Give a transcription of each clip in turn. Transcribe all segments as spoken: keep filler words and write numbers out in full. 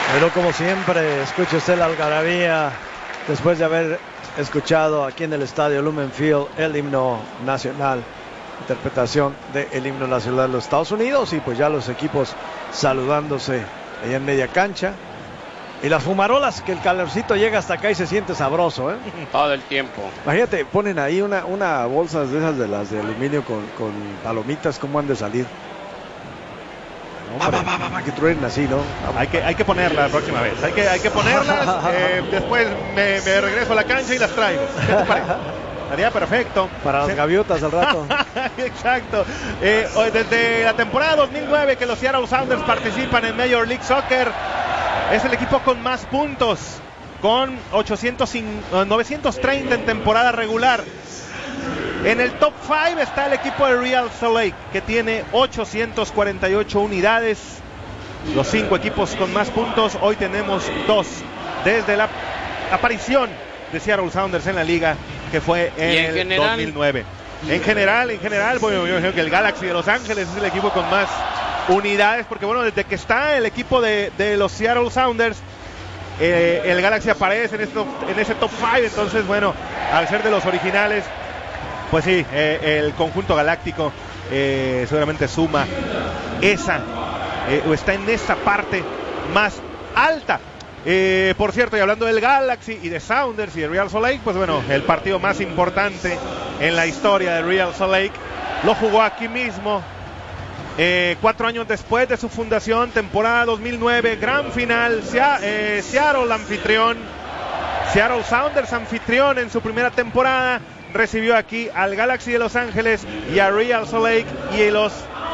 Pero como siempre, escucha usted la algarabía después de haber escuchado aquí en el estadio Lumen Field el himno nacional, interpretación del himno nacional de los Estados Unidos, y pues ya los equipos saludándose allá en media cancha. Y las fumarolas, que el calorcito llega hasta acá y se siente sabroso, ¿eh? Todo el tiempo. Imagínate, ponen ahí una, una bolsa de esas de las de aluminio con, con palomitas, ¿cómo han de salir? Va, va, va, va, va, que truenen así, ¿no? Hay que, hay que ponerlas la próxima vez. Hay que, hay que ponerlas. eh, después me, me regreso a la cancha y las traigo. ¿Qué te parece? Estaría perfecto. Para las gaviotas al rato. Exacto. Eh, desde la temporada dos mil nueve que los Seattle Sounders participan en Major League Soccer, es el equipo con más puntos, con ochocientos, novecientos treinta en temporada regular. En el top cinco está el equipo de Real Salt Lake, que tiene ochocientas cuarenta y ocho unidades. Los cinco equipos con más puntos, hoy tenemos dos, desde la aparición de Seattle Sounders en la liga, que fue en, en el general, dos mil nueve. En general, en general, bueno, yo creo que el Galaxy de Los Ángeles es el equipo con más unidades, porque bueno, desde que está el equipo de, de los Seattle Sounders, eh, el Galaxy aparece en, esto, en ese top cinco, entonces bueno, al ser de los originales, pues sí, eh, el conjunto galáctico eh, seguramente suma esa, eh, o está en esa parte más alta. Eh, por cierto, y hablando del Galaxy y de Sounders y de Real Salt Lake, pues bueno, el partido más importante en la historia de Real Salt Lake lo jugó aquí mismo. Eh, cuatro años después de su fundación, temporada dos mil nueve, gran final, Sea, eh, Seattle anfitrión, Seattle Sounders anfitrión en su primera temporada, recibió aquí al Galaxy de Los Ángeles y a Real Salt Lake, y los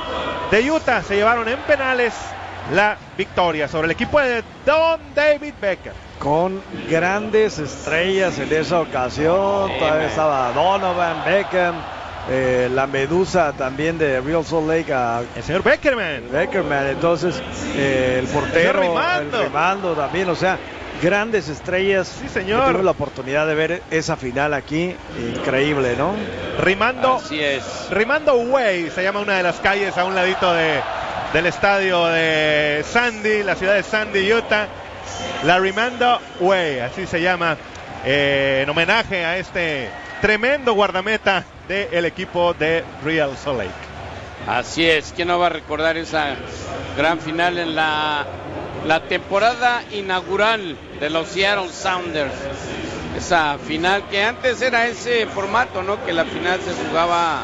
de Utah se llevaron en penales la victoria sobre el equipo de Don David Beckham. Con grandes estrellas en esa ocasión, todavía estaba Donovan, Beckham, Eh, la medusa también de Real Salt Lake, a, el señor Beckerman. Beckerman, entonces eh, el portero, el Rimando. el Rimando también, o sea, grandes estrellas. Sí, señor. Tuve la oportunidad de ver esa final aquí, increíble, ¿no? Rimando, así es. Rimando Way se llama una de las calles a un ladito de, del estadio de Sandy, la ciudad de Sandy, Utah. La Rimando Way, así se llama, eh, en homenaje a este tremendo guardameta del equipo de Real Salt Lake. Así es, ¿quién no va a recordar esa gran final en la, la temporada inaugural de los Seattle Sounders? Esa final que antes era ese formato, ¿no? Que la final se jugaba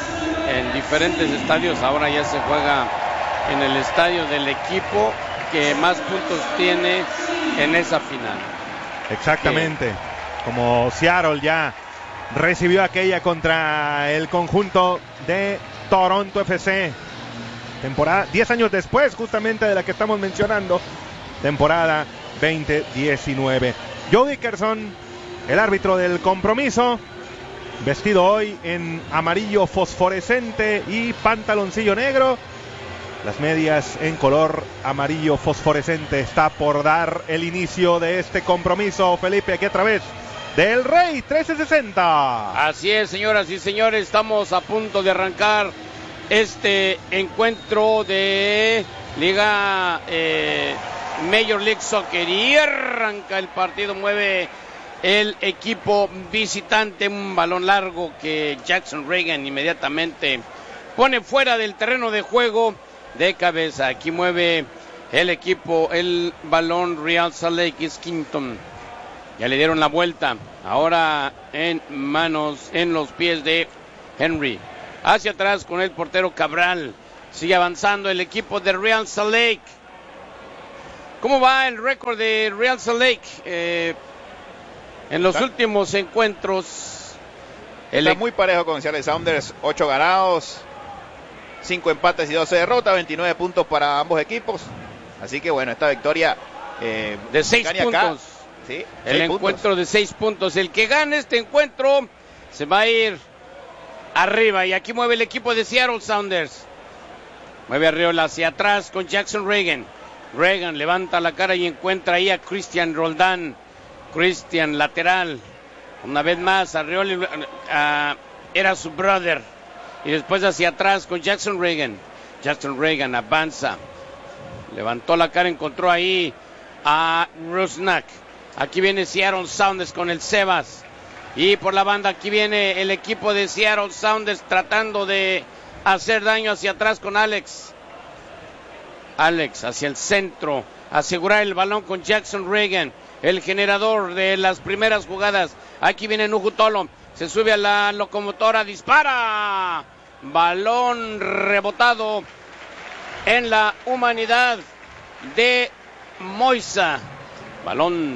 en diferentes estadios, ahora ya se juega en el estadio del equipo que más puntos tiene en esa final. Exactamente, que... como Seattle ya recibió aquella contra el conjunto de Toronto F C, temporada diez años después justamente de la que estamos mencionando, temporada veinte diecinueve. Joe Dickerson, el árbitro del compromiso, vestido hoy en amarillo fosforescente y pantaloncillo negro, las medias en color amarillo fosforescente. Está por dar el inicio de este compromiso, Felipe, aquí a través del Rey trescientos sesenta. Así es, señoras y señores, estamos a punto de arrancar este encuentro de Liga eh, Major League Soccer, y arranca el partido, mueve el equipo visitante, un balón largo que Jackson Reagan inmediatamente pone fuera del terreno de juego de cabeza. Aquí mueve el equipo, el balón Real Salt Lake Skington. Ya le dieron la vuelta, ahora en manos, en los pies de Henry. Hacia atrás con el portero Cabral. Sigue avanzando el equipo de Real Salt Lake. ¿Cómo va el récord de Real Salt Lake? Eh, en los últimos encuentros. El Está muy parejo con Seattle Sounders, ocho ganados, cinco empates y doce derrotas, veintinueve puntos para ambos equipos. Así que bueno, esta victoria eh, de seis puntos. Acá. Sí, el encuentro puntos. de seis puntos. El que gane este encuentro se va a ir arriba. Y aquí mueve el equipo de Seattle Sounders. Mueve a Riola hacia atrás con Jackson Reagan. Reagan levanta la cara y encuentra ahí a Christian Roldán. Christian lateral. Una vez más, Arreola uh, era su brother. Y después hacia atrás con Jackson Reagan. Jackson Reagan avanza. Levantó la cara, encontró ahí a Rusnak. Aquí viene Seattle Sounders con el Sebas. Y por la banda aquí viene el equipo de Seattle Sounders tratando de hacer daño hacia atrás con Alex. Alex hacia el centro. Asegurar el balón con Jackson Reagan, el generador de las primeras jugadas. Aquí viene Nuhu Tolo. Se sube a la locomotora. Dispara. Balón rebotado en la humanidad de Moisa. Balón.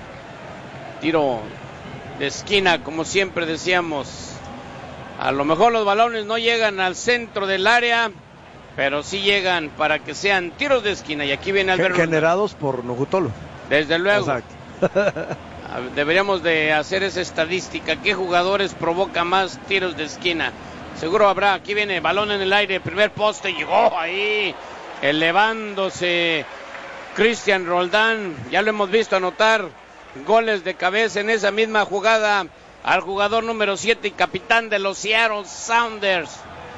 Tiro de esquina, como siempre decíamos. A lo mejor los balones no llegan al centro del área, pero sí llegan para que sean tiros de esquina. Y aquí viene Alberto. Generados por Nuhu Tolo. Desde luego. Exacto. Deberíamos de hacer esa estadística. ¿Qué jugadores provoca más tiros de esquina? Seguro habrá. Aquí viene balón en el aire. Primer poste. Llegó ahí. Elevándose Cristian Roldán. Ya lo hemos visto anotar goles de cabeza en esa misma jugada al jugador número siete y capitán de los Seattle Sounders.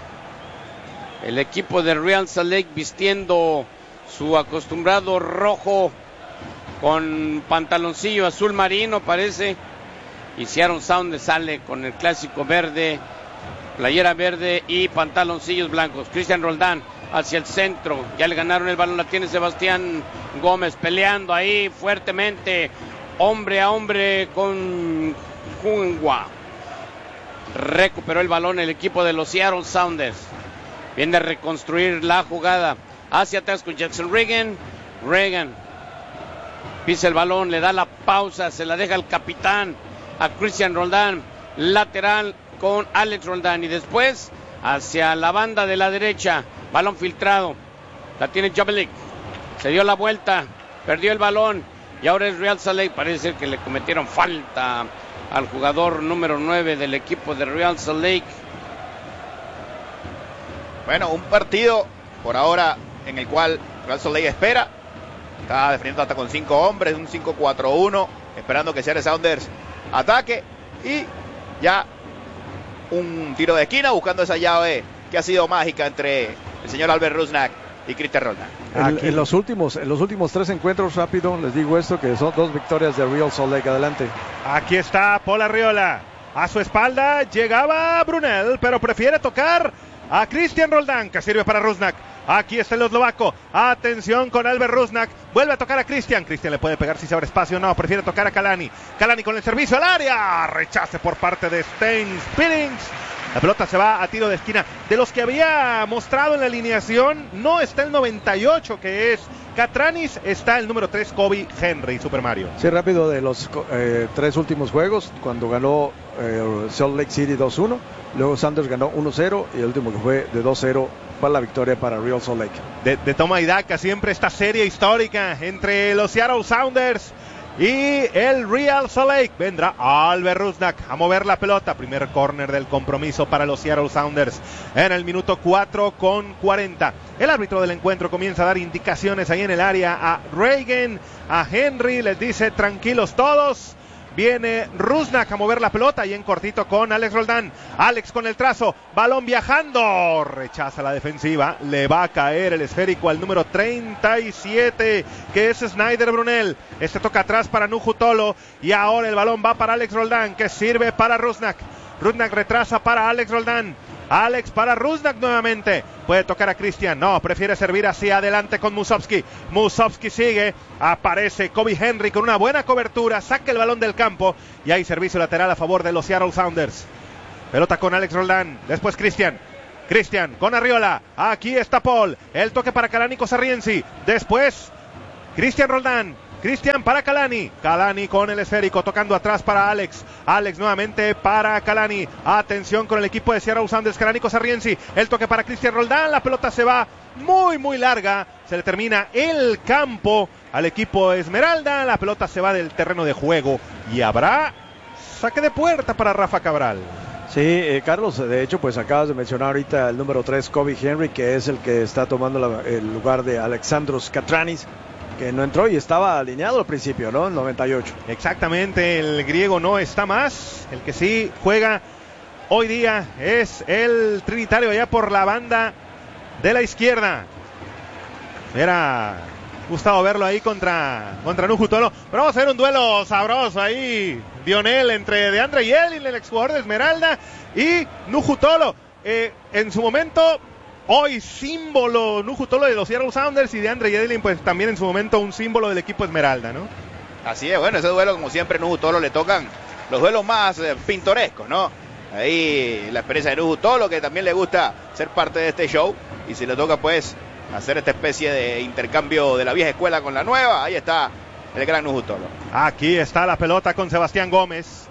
El equipo de Real Salt Lake vistiendo su acostumbrado rojo con pantaloncillo azul marino, parece. Y Seattle Sounders sale con el clásico verde, playera verde y pantaloncillos blancos. Cristian Roldán hacia el centro. Ya le ganaron el balón, la tiene Sebastián Gómez peleando ahí fuertemente. Hombre a hombre con Jungwa. Recuperó el balón el equipo de los Seattle Sounders. Viene a reconstruir la jugada. Hacia atrás con Jackson Reagan. Reagan pisa el balón, le da la pausa, se la deja el capitán a Cristian Roldán. Lateral con Alex Roldán. Y después hacia la banda de la derecha. Balón filtrado. La tiene Jovelik. Se dio la vuelta. Perdió el balón. Y ahora es Real Salt Lake. Parece que le cometieron falta al jugador número nueve del equipo de Real Salt Lake. Bueno, un partido por ahora en el cual Real Salt Lake espera. Está defendiendo hasta con cinco hombres, un cinco cuatro uno, esperando que Seattle Sounders ataque. Y ya un tiro de esquina buscando esa llave que ha sido mágica entre el señor Albert Rusnak y Cristian Roldán. En, en los últimos, en los últimos tres encuentros, rápido, les digo esto, que son dos victorias de Real Salt Lake. Adelante. Aquí está Paul Arriola. A su espalda llegaba Brunel, pero prefiere tocar a Cristian Roldán, que sirve para Rusnak. Aquí está el eslovaco. Atención con Albert Rusnak. Vuelve a tocar a Cristian. Cristian le puede pegar si se abre espacio. No, prefiere tocar a Kalani. Kalani con el servicio al área. Rechace por parte de Stein Spillings. La pelota se va a tiro de esquina. De los que había mostrado en la alineación, no está el noventa y ocho, que es Catranis, está el número tres, Kobe Henry, Super Mario. Sí, rápido, de los eh, tres últimos juegos, cuando ganó eh, Salt Lake City dos uno, luego Sanders ganó uno cero y el último que fue de dos cero para la victoria para Real Salt Lake. De, de toma y daca, siempre esta serie histórica entre los Seattle Sounders y el Real Salt Lake. Vendrá Albert Rusnak a mover la pelota. Primer córner del compromiso para los Seattle Sounders en el minuto cuatro con cuarenta. El árbitro del encuentro comienza a dar indicaciones ahí en el área a Reagan, a Henry. Les dice tranquilos todos. Viene Rusnak a mover la pelota y en cortito con Alex Roldán. Alex con el trazo, balón viajando, rechaza la defensiva, le va a caer el esférico al número treinta y siete, que es Snyder Brunel. Este toca atrás para Nuhu Tolo y ahora el balón va para Alex Roldán, que sirve para Rusnak. Rusnak retrasa para Alex Roldán. Alex para Rusnak nuevamente. Puede tocar a Cristian. No, prefiere servir hacia adelante con Musovski. Musovski sigue. Aparece Kobe Henry con una buena cobertura. Saca el balón del campo. Y hay servicio lateral a favor de los Seattle Sounders. Pelota con Alex Roldán. Después Cristian. Cristian con Arriola. Aquí está Paul. El toque para Kalani Sarriensi. Después Cristian Roldán. Cristian para Kalani. Kalani con el esférico tocando atrás para Alex. Alex nuevamente para Kalani. Atención con el equipo de Seattle Sounders. Kalani Sarriensi. El toque para Cristian Roldán. La pelota se va muy muy larga. Se le termina el campo al equipo Esmeralda. La pelota se va del terreno de juego. Y habrá saque de puerta para Rafa Cabral. Sí, eh, Carlos, de hecho, pues acabas de mencionar ahorita el número tres, Kobe Henry, que es el que está tomando la, el lugar de Alexandros Catranis, que no entró y estaba alineado al principio, ¿no? En noventa y ocho. Exactamente, el griego no está más. El que sí juega hoy día es el trinitario allá por la banda de la izquierda. Era gustado verlo ahí contra, contra Nuhu Tolo. Pero vamos a ver un duelo sabroso ahí, Dionel, entre DeAndre Yedlin, el exjugador de Esmeralda, y Nuhu Tolo. Eh, en su momento, hoy símbolo Nuhu Tolo de los Seattle Sounders, y DeAndre Yedlin pues también en su momento un símbolo del equipo Esmeralda, ¿no? Así es, bueno, ese duelo como siempre Nuhu Tolo le tocan los duelos más eh, pintorescos, ¿no? Ahí la experiencia de Nuhu Tolo, que también le gusta ser parte de este show, y si le toca pues hacer esta especie de intercambio de la vieja escuela con la nueva, ahí está el gran Nuhu Tolo. Aquí está la pelota con Sebastián Gómez,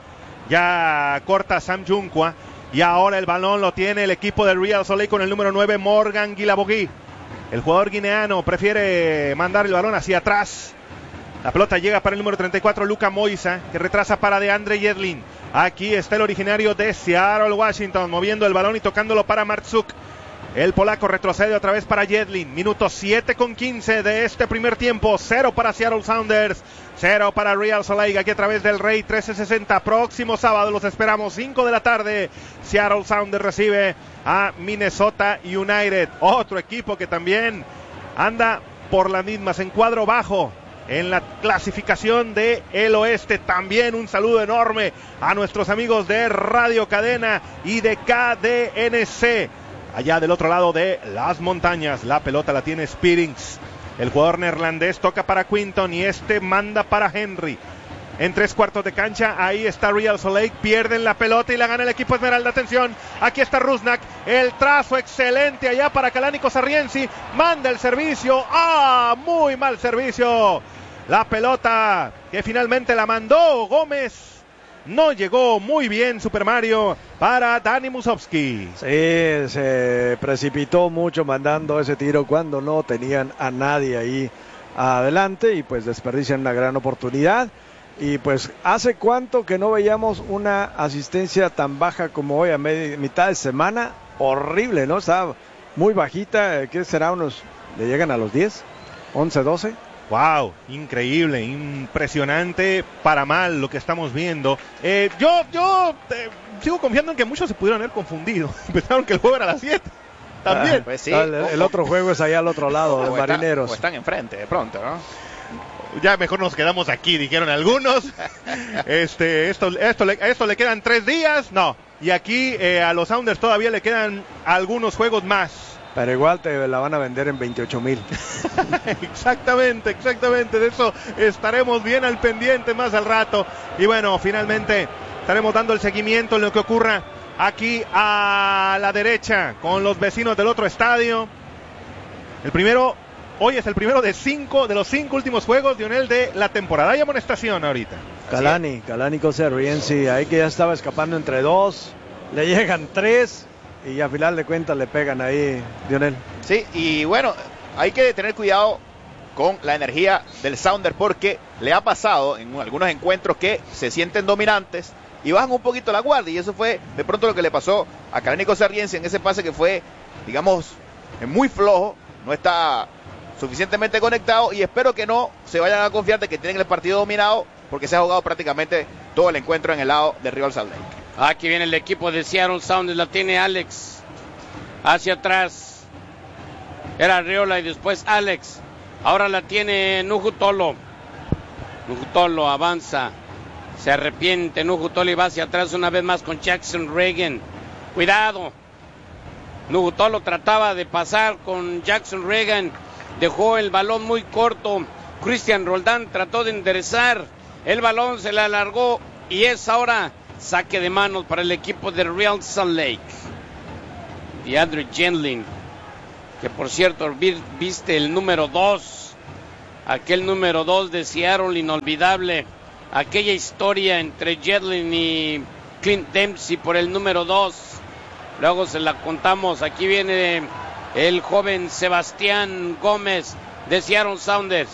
ya corta Sam Junqua, y ahora el balón lo tiene el equipo del Real Salt Lake con el número nueve, Morgan Guilabogui. El jugador guineano prefiere mandar el balón hacia atrás. La pelota llega para el número treinta y cuatro, Luka Moisa, que retrasa para DeAndre Yedlin. Aquí está el originario de Seattle, Washington, moviendo el balón y tocándolo para Martzuk. El polaco retrocede otra vez para Yedlin. Minuto siete con quince de este primer tiempo. Cero para Seattle Sounders, cero para Real Salt Lake, aquí a través del Rey trece sesenta. Próximo sábado los esperamos, cinco de la tarde. Seattle Sounders recibe a Minnesota United, otro equipo que también anda por las mismas, en cuadro bajo en la clasificación de el oeste. También un saludo enorme a nuestros amigos de Radio Cadena y de K D N C. Allá del otro lado de las montañas, la pelota la tiene Spearings. El jugador neerlandés toca para Quinton y este manda para Henry. En tres cuartos de cancha, ahí está Real Salt Lake, pierden la pelota y la gana el equipo Esmeralda. Atención, aquí está Rusnak, el trazo excelente allá para Kalanico Sarriensi, manda el servicio, ¡ah! Muy mal servicio. La pelota que finalmente la mandó Gómez. No llegó muy bien Super Mario para Dani Musovski. Sí, se precipitó mucho mandando ese tiro cuando no tenían a nadie ahí adelante y pues desperdician una gran oportunidad. Y pues hace cuánto que no veíamos una asistencia tan baja como hoy a media, mitad de semana. Horrible, ¿no? Está muy bajita. ¿Qué será? Unos, ¿le llegan a los diez? ¿once, doce? Wow, increíble, impresionante, para mal lo que estamos viendo. Eh, yo yo eh, sigo confiando en que muchos se pudieron haber confundido. Pensaron que el juego era a las siete. También. Ah, pues sí. el, el otro juego es allá al otro lado, de Marineros. Está, o están enfrente de pronto, ¿no? Ya mejor nos quedamos aquí, dijeron algunos. Este, esto, esto, le, a esto le quedan tres días. No, y aquí eh, a los Sounders todavía le quedan algunos juegos más. Pero igual te la van a vender en veintiocho mil. Exactamente, exactamente. De eso estaremos bien al pendiente más al rato. Y bueno, finalmente estaremos dando el seguimiento en lo que ocurra aquí a la derecha con los vecinos del otro estadio. El primero, hoy es el primero de cinco, de los cinco últimos juegos, Dionel, de la temporada. Hay amonestación ahorita. Kalani, Kalani Sarriensi, ahí que ya estaba escapando entre dos. Le llegan tres. Y a final de cuentas le pegan ahí, Dionel. Sí, y bueno, hay que tener cuidado con la energía del Sounder porque le ha pasado en algunos encuentros que se sienten dominantes y bajan un poquito la guardia. Y eso fue de pronto lo que le pasó a Kalanico Sarriensi en ese pase que fue, digamos, muy flojo. No está suficientemente conectado y espero que no se vayan a confiar de que tienen el partido dominado porque se ha jugado prácticamente todo el encuentro en el lado de Real Salt Lake. Aquí viene el equipo de Seattle Sounders, la tiene Alex hacia atrás. Era Arriola y después Alex. Ahora la tiene Nuhu Tolo. Nuhu Tolo avanza, se arrepiente Nuhu Tolo y va hacia atrás una vez más con Jackson Reagan. Cuidado. Nuhu Tolo trataba de pasar con Jackson Reagan, dejó el balón muy corto. Cristian Roldán trató de enderezar, el balón se le alargó y es ahora saque de manos para el equipo de Real Salt Lake. DeAndre Yedlin, que por cierto viste el número dos, aquel número dos de Seattle inolvidable, aquella historia entre Yedlin y Clint Dempsey por el número dos. Luego se la contamos. Aquí viene el joven Sebastián Gómez de Seattle Sounders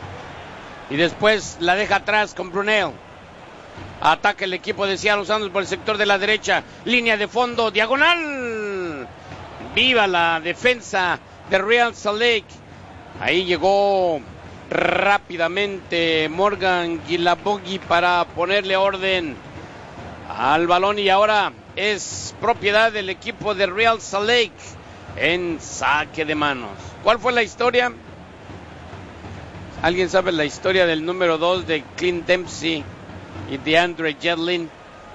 y después la deja atrás con Brunel. Ataca el equipo de Seattle Sounders por el sector de la derecha. Línea de fondo, diagonal. Viva la defensa de Real Salt Lake. Ahí llegó rápidamente Morgan Guilabogui para ponerle orden al balón. Y ahora es propiedad del equipo de Real Salt Lake en saque de manos. ¿Cuál fue la historia? ¿Alguien sabe la historia del número dos de Clint Dempsey y DeAndre Yedlin?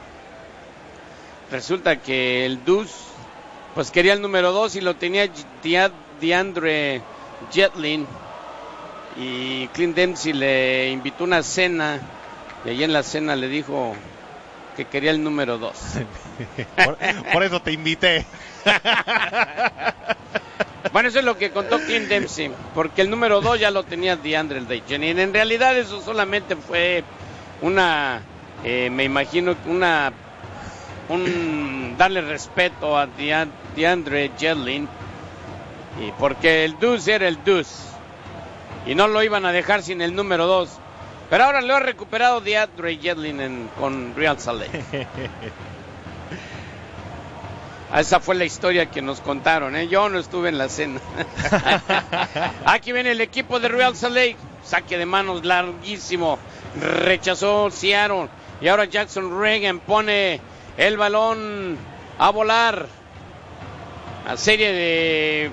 Resulta que el Deuce pues quería el número dos y lo tenía DeAndre Yedlin, y Clint Dempsey le invitó a una cena y allí en la cena le dijo que quería el número dos. por, por eso te invité. Bueno, eso es lo que contó Clint Dempsey, porque el número dos ya lo tenía DeAndre Yedlin, y en realidad eso solamente fue una, eh, me imagino, una un darle respeto a DeAndre Yedlin, y porque el Deuce era el Deuce y no lo iban a dejar sin el número dos, pero ahora lo ha recuperado DeAndre Yedlin en, con Real Salt Lake. Esa fue la historia que nos contaron, ¿eh? Yo no estuve en la cena. Aquí viene el equipo de Real Salt Lake, saque de manos larguísimo, rechazó Seattle, y ahora Jackson Reagan pone el balón a volar. Una serie de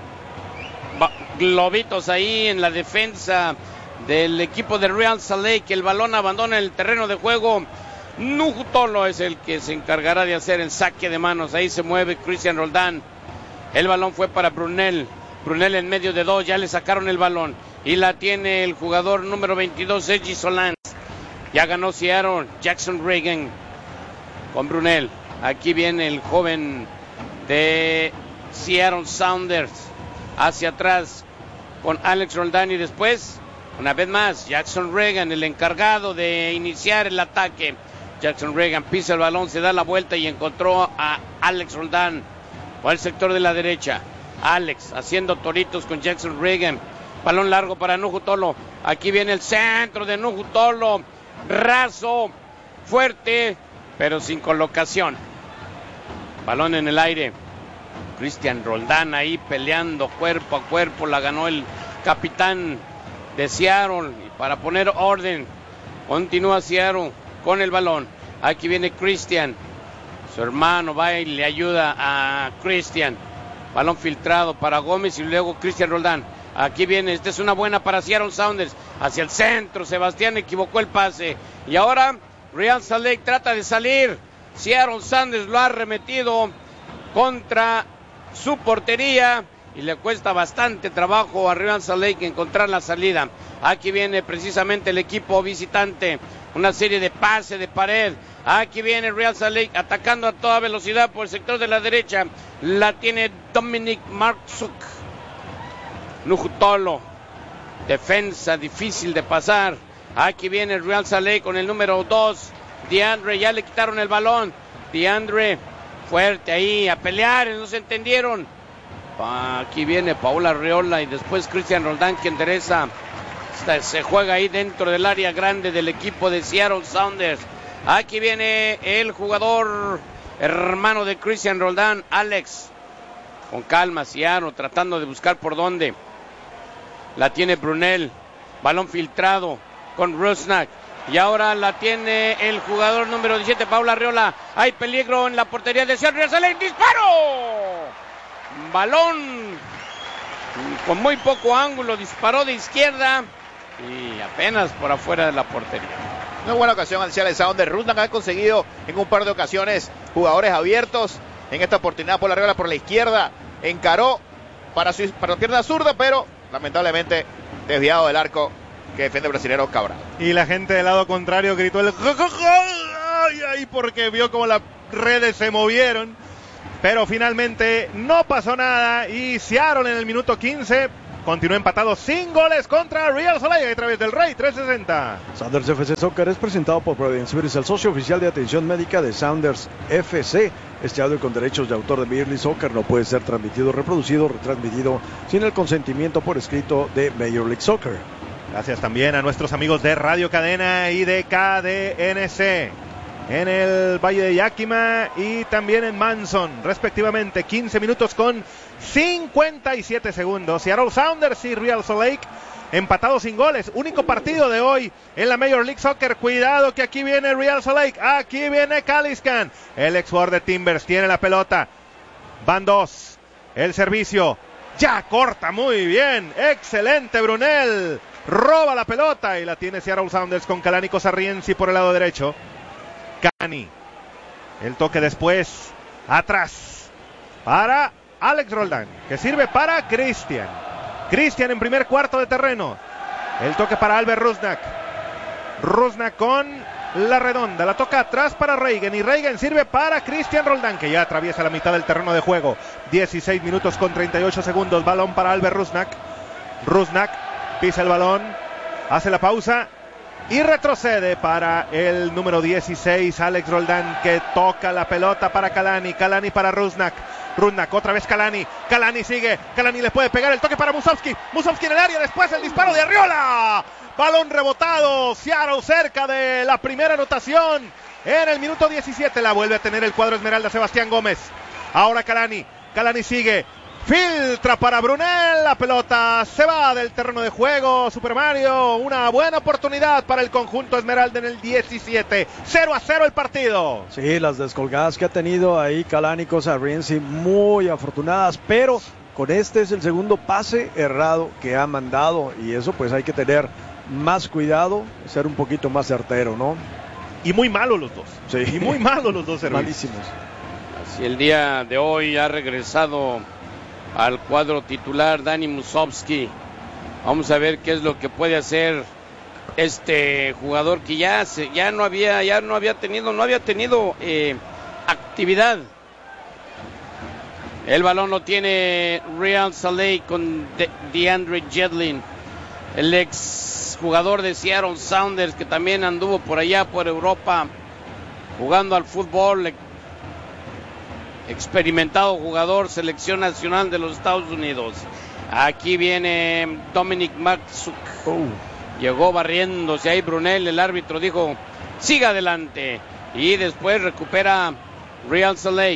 globitos ahí en la defensa del equipo de Real Salt Lake. El balón abandona el terreno de juego. Nuhu Tolo es el que se encargará de hacer el saque de manos. Ahí se mueve Cristian Roldán. El balón fue para Brunel. Brunel en medio de dos, ya le sacaron el balón. Y la tiene el jugador número veintidós, Edgy Solans. Ya ganó Seattle, Jackson Reagan con Brunel. Aquí viene el joven de Seattle Sounders hacia atrás con Alex Roldán, y después, una vez más, Jackson Reagan, el encargado de iniciar el ataque. Jackson Reagan pisa el balón, se da la vuelta y encontró a Alex Roldán por el sector de la derecha. Alex haciendo toritos con Jackson Reagan. Balón largo para Nuhu Tolo. Aquí viene el centro de Nuhu Tolo. Raso, fuerte, pero sin colocación. Balón en el aire. Cristian Roldán ahí peleando cuerpo a cuerpo. La ganó el capitán de Seattle. Y para poner orden, continúa Seattle con el balón. Aquí viene Cristian. Su hermano va y le ayuda a Cristian. Balón filtrado para Gómez y luego Cristian Roldán. Aquí viene, esta es una buena para Seattle Sounders. Hacia el centro, Sebastián equivocó el pase. Y ahora Real Salt Lake trata de salir. Seattle Sounders lo ha arremetido contra su portería y le cuesta bastante trabajo a Real Salt Lake encontrar la salida. Aquí viene precisamente el equipo visitante. Una serie de pases de pared. Aquí viene Real Salt Lake atacando a toda velocidad por el sector de la derecha. La tiene Dominic Marczuk. Nuhu Tolo. Defensa difícil de pasar. Aquí viene Real Salt Lake con el número dos. DeAndre, ya le quitaron el balón. DeAndre, fuerte ahí, a pelear, no se entendieron. Aquí viene Paula Arreola y después Cristian Roldán, que endereza. Se juega ahí dentro del área grande del equipo de Seattle Sounders. Aquí viene el jugador hermano de Cristian Roldán, Alex. Con calma, Seattle tratando de buscar por dónde. La tiene Brunel. Balón filtrado con Rusnak. Y ahora la tiene el jugador número diecisiete, Paula Arreola. Hay peligro en la portería de Seattle. ¡Sale! ¡Disparo! Balón con muy poco ángulo. Disparó de izquierda y apenas por afuera de la portería. Una buena ocasión al Seattle Sounders. Rusnak ha conseguido en un par de ocasiones jugadores abiertos. En esta oportunidad Paula Arreola por la izquierda encaró para su para la pierna zurda, pero lamentablemente desviado del arco que defiende el brasilero Cabral. Y la gente del lado contrario gritó el ¡ay, ay! Porque vio como las redes se movieron. Pero finalmente no pasó nada y Seattle en el minuto quince continúa empatado sin goles contra Real Salt Lake a través del Rey trescientos sesenta. Sounders F C Soccer es presentado por Providence Suárez, el socio oficial de atención médica de Sounders F C. Este audio con derechos de autor de Major League Soccer no puede ser transmitido, reproducido o retransmitido sin el consentimiento por escrito de Major League Soccer. Gracias también a nuestros amigos de Radio Cadena y de K D N C en el Valle de Yakima y también en Manson, respectivamente. Quince minutos con cincuenta y siete segundos. Seattle Sounders y Real Salt Lake empatados sin goles. Único partido de hoy en la Major League Soccer. Cuidado que aquí viene Real Salt Lake. Aquí viene Caliscan. El ex jugador de Timbers tiene la pelota. Van dos. El servicio. Ya corta muy bien. Excelente Brunel. roba la pelota y la tiene Seattle Sounders con Kalani Kozariensi por el lado derecho. Kalani, el toque después, atrás, para Alex Roldán, que sirve para Christian. Christian en primer cuarto de terreno. El toque para Albert Rusnak. Rusnak con la redonda, la toca atrás para Reagan y Reagan sirve para Christian Roldán, que ya atraviesa la mitad del terreno de juego. dieciséis minutos con treinta y ocho segundos, balón para Albert Rusnak. Rusnak pisa el balón, hace la pausa y retrocede para el número dieciséis, Alex Roldán, que toca la pelota para Kalani. Kalani para Rusnak. Rusnak, otra vez Kalani. Kalani sigue. Kalani le puede pegar el toque para Musovski. Musovski en el área. Después el disparo de Arriola. Balón rebotado. Seattle cerca de la primera anotación. En el minuto diecisiete la vuelve a tener el cuadro Esmeralda Sebastián Gómez. Ahora Kalani. Kalani sigue. Filtra para Brunel, la pelota se va del terreno de juego. Super Mario, una buena oportunidad para el conjunto Esmeralda en el diecisiete. cero a cero el partido. Sí, las descolgadas que ha tenido ahí Kalani Kozariensi muy afortunadas, pero con este es el segundo pase errado que ha mandado y eso pues hay que tener más cuidado, ser un poquito más certero, ¿no? Y muy malos los dos. Sí. Y muy malos los dos servicios. Malísimos. Así el día de hoy ha regresado al cuadro titular Dani Musovski. Vamos a ver qué es lo que puede hacer este jugador que ya se, ya no había ya no había tenido no había tenido eh, actividad. El balón lo tiene Real Saleh con De- DeAndre Jedlin, el ex jugador de Seattle Sounders que también anduvo por allá por Europa jugando al fútbol. Experimentado jugador, selección nacional de los Estados Unidos. Aquí viene Dominic Marczuk. Oh. Llegó barriéndose ahí Brunel, el árbitro dijo, siga adelante. Y después recupera Real Saleh.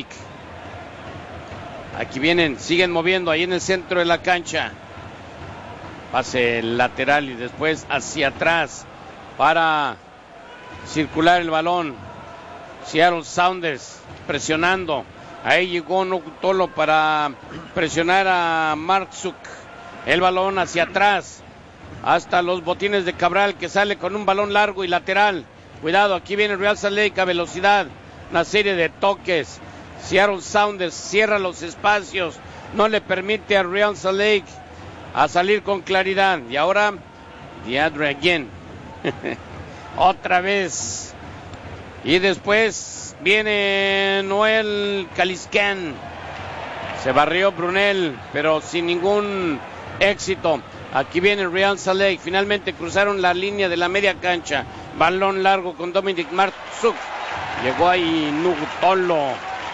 Aquí vienen, siguen moviendo ahí en el centro de la cancha. Pase lateral y después hacia atrás para circular el balón. Seattle Sounders presionando. Ahí llegó Nugutolo para presionar a Marczuk. El balón hacia atrás. Hasta los botines de Cabral que sale con un balón largo y lateral. Cuidado, aquí viene Real Saleh a velocidad. Una serie de toques. Seattle Sounders cierra los espacios. No le permite a Real Saleh a salir con claridad. Y ahora, DeAndre again. Otra vez. Y después viene Noel Caliscan. Se barrió Brunel, pero sin ningún éxito. Aquí viene Real Saleh. Finalmente cruzaron la línea de la media cancha. Balón largo con Dominic Marczuk. Llegó ahí Nugutolo.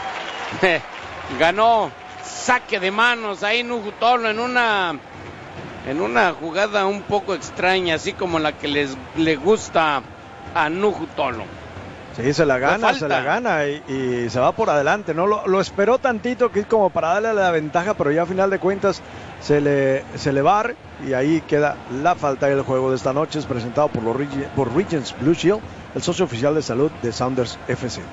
Ganó saque de manos ahí Nugutolo en una en una jugada un poco extraña, así como la que les le gusta a Nugutolo. Sí, se la gana, No se la gana y, y se va por adelante, ¿no? Lo, lo esperó tantito que es como para darle la ventaja, pero ya a final de cuentas se le, se le va y ahí queda la falta del juego de esta noche. Es presentado por, los, por Regents Blue Shield, el socio oficial de salud de Sounders F C.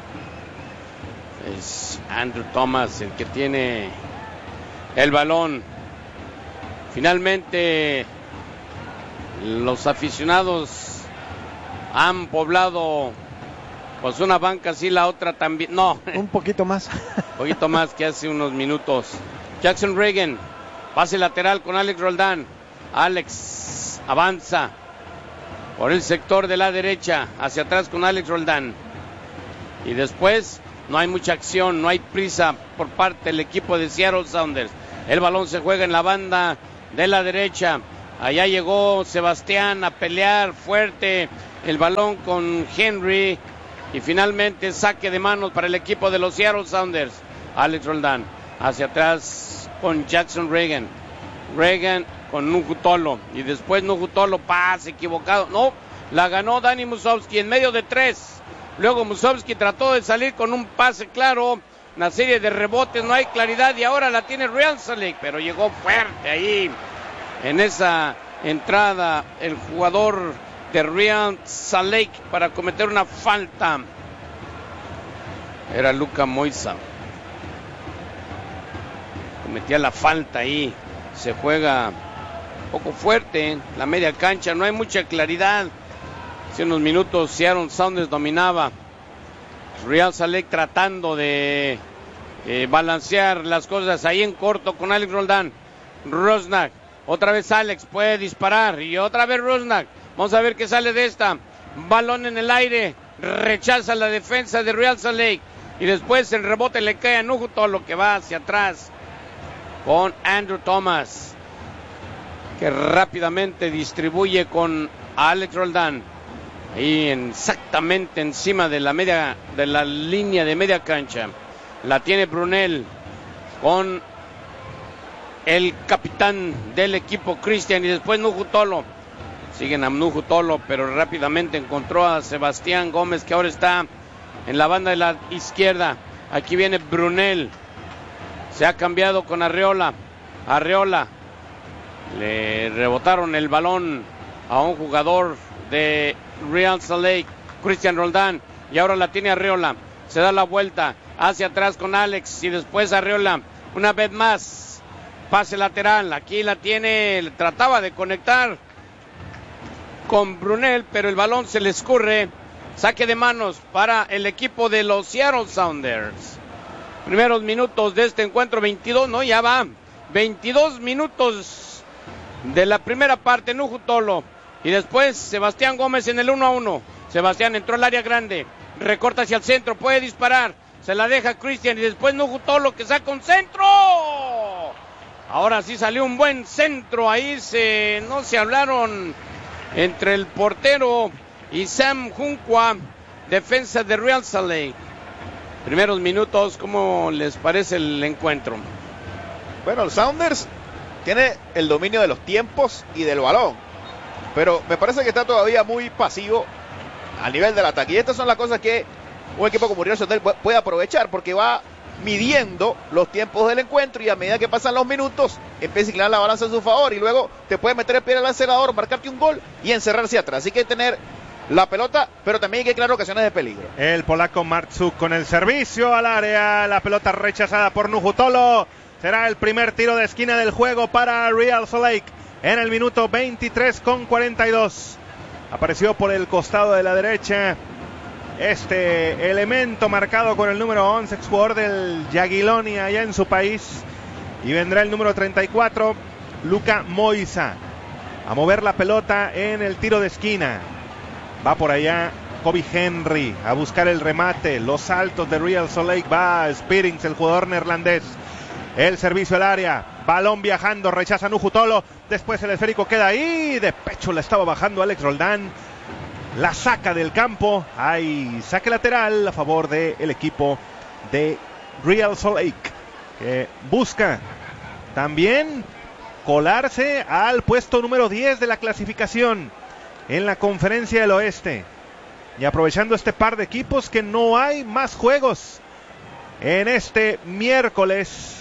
Es Andrew Thomas el que tiene el balón. Finalmente los aficionados han poblado pues una banca, sí, la otra también. No, un poquito más. Un poquito más que hace unos minutos. Jackson Reagan, pase lateral con Alex Roldán. Alex avanza por el sector de la derecha, hacia atrás con Alex Roldán. Y después no hay mucha acción, no hay prisa por parte del equipo de Seattle Sounders. El balón se juega en la banda de la derecha. Allá llegó Sebastián a pelear fuerte el balón con Henry. Y finalmente saque de manos para el equipo de los Seattle Sounders. Alex Roldán hacia atrás con Jackson Reagan. Reagan con Nugutolo. Y después Nugutolo, pase equivocado. No, la ganó Dani Musovski en medio de tres. Luego Musovski trató de salir con un pase claro. Una serie de rebotes, no hay claridad. Y ahora la tiene Real Saleh. Pero llegó fuerte ahí en esa entrada el jugador de Real Saleh para cometer una falta. Era Luka Moisa. Cometía la falta ahí. Se juega poco fuerte, la media cancha, no hay mucha claridad. Hace unos minutos Seattle Sounders dominaba. Real Salt Lake tratando de eh, balancear las cosas ahí en corto con Alex Roldán. Rusnak, otra vez Alex, puede disparar y otra vez Rusnak. Vamos a ver qué sale de esta. Balón en el aire, rechaza la defensa de Real Salt Lake y después el rebote le cae a Nuhu Tolo, que va hacia atrás con Andrew Thomas, que rápidamente distribuye con Alex Roldán. Ahí exactamente encima de la media, de la línea de media cancha. La tiene Brunel con el capitán del equipo, Christian, y después Nuhu Tolo. Siguen a Nuhu Tolo, pero rápidamente encontró a Sebastián Gómez, que ahora está en la banda de la izquierda. Aquí viene Brunel. Se ha cambiado con Arreola. Arreola. Le rebotaron el balón a un jugador de Real Salt Lake, Christian Roldán, y ahora la tiene Arreola. Se da la vuelta hacia atrás con Alex y después Arreola una vez más, pase lateral. Aquí la tiene, trataba de conectar con Brunel, pero el balón se le escurre. Saque de manos para el equipo de los Seattle Sounders. Primeros minutos de este encuentro, veintidós, no, ya va veintidós minutos de la primera parte. Nuhu Tolo y después Sebastián Gómez en el uno a uno. Sebastián entró al área grande, recorta hacia el centro, puede disparar, se la deja Christian y después Nuhu Tolo, que saca un centro. Ahora sí salió un buen centro, ahí se no se hablaron entre el portero y Sam Junqua, defensa de Real Salt Lake. Primeros minutos, ¿cómo les parece el encuentro? Bueno, el Sounders tiene el dominio de los tiempos y del balón, pero me parece que está todavía muy pasivo al nivel del ataque. Y estas son las cosas que un equipo como Real Salt Lake puede aprovechar, porque va midiendo los tiempos del encuentro y a medida que pasan los minutos empieza a inclinar la balanza a su favor y luego te puede meter el pie al acelerador, marcarte un gol y encerrarse atrás. Así que hay que tener la pelota, pero también hay que crear ocasiones de peligro. El polaco Marczuk con el servicio al área, la pelota rechazada por Nuhu Tolo. Será el primer tiro de esquina del juego para Real Salt Lake en el minuto veintitrés con cuarenta y dos. Apareció por el costado de la derecha este elemento marcado con el número once, exjugador del Jagiellonian allá en su país. Y vendrá el número treinta y cuatro, Luka Moisa, a mover la pelota en el tiro de esquina. Va por allá Kobe Henry a buscar el remate. Los saltos de Real Salt Lake. Va Spearings, el jugador neerlandés. El servicio al área. Balón viajando. Rechaza Nuhu Tolo. Después el esférico queda ahí. De pecho la estaba bajando Alex Roldán. La saca del campo. Hay saque lateral a favor del equipo de Real Salt Lake, que busca también colarse al puesto número diez de la clasificación en la Conferencia del Oeste. Y aprovechando este par de equipos, que no hay más juegos en este miércoles.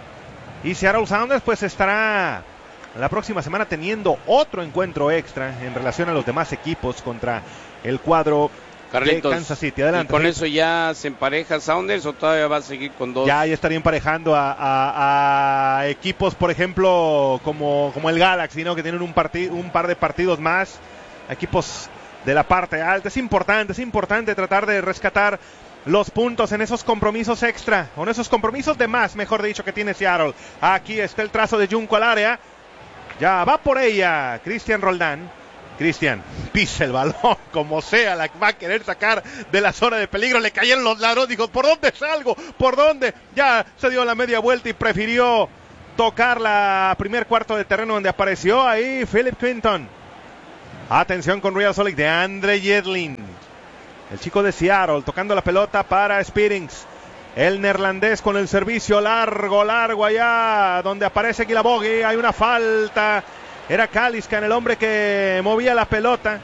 Y Seattle Sounders pues estará la próxima semana teniendo otro encuentro extra en relación a los demás equipos contra el cuadro Carlitos, de Kansas City. Adelante. ¿Y con eso ya se empareja Sounders o todavía va a seguir con dos? Ya, ya estaría emparejando a, a, a equipos, por ejemplo, como, como el Galaxy, ¿no? Que tienen un, partid, un par de partidos más. Equipos de la parte alta. Es importante, es importante tratar de rescatar los puntos en esos compromisos extra, o en esos compromisos de más, mejor dicho, que tiene Seattle. Aquí está el trazo de Junco al área. Ya va por ella Christian Roldán. Christian pisa el balón como sea, la va a querer sacar de la zona de peligro. Le cayeron los lados, dijo, ¿por dónde salgo? ¿Por dónde? Ya se dio la media vuelta y prefirió tocar la primer cuarto de terreno, donde apareció ahí Philip Clinton. Atención con Real Salt Lake de Andre Yedlin, el chico de Seattle, tocando la pelota para Spearings. El neerlandés con el servicio largo, largo allá, donde aparece Guilabogi. Hay una falta. Era Kaliskan el hombre que movía la pelota.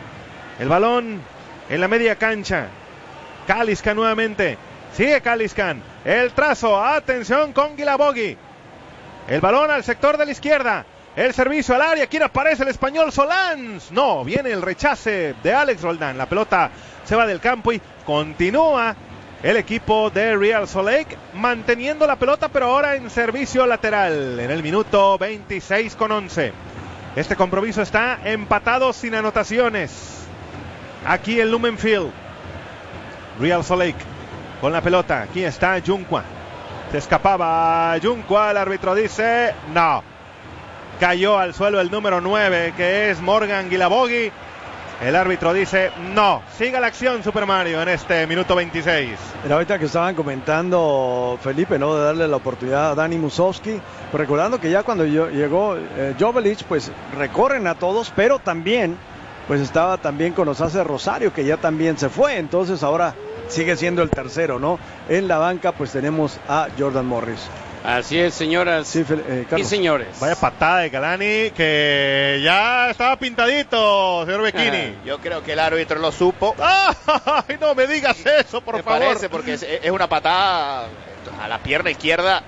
El balón en la media cancha. Kaliskan nuevamente. Sigue Kaliskan. El trazo. Atención con Guilabogi. El balón al sector de la izquierda. El servicio al área. ¿Quién aparece? El español Solans. No, viene el rechace de Alex Roldán. La pelota se va del campo y continúa el equipo de Real Salt Lake manteniendo la pelota, pero ahora en servicio lateral en el minuto veintiséis con once. Este compromiso está empatado sin anotaciones. Aquí en Lumen Field. Real Salt Lake con la pelota. Aquí está Junqua. Se escapaba Junqua. El árbitro dice no. Cayó al suelo el número nueve, que es Morgan Guilabogi. El árbitro dice no. Siga la acción, Super Mario, en este minuto veintiséis. Era ahorita que estaban comentando, Felipe, ¿no? De darle la oportunidad a Dani Musovski. Pues recordando que ya cuando yo, llegó eh, Joveljic, pues recorren a todos, pero también, pues estaba también con Osace Rosario, que ya también se fue. Entonces ahora sigue siendo el tercero, ¿no? En la banca, pues tenemos a Jordan Morris. Así es, señoras sí, eh, y señores. Vaya patada de Galani, que ya estaba pintadito, señor Becchini. Ah, yo creo que el árbitro lo supo. ¡Ay, no me digas eso, por me favor! Parece, porque es, es una patada a la pierna izquierda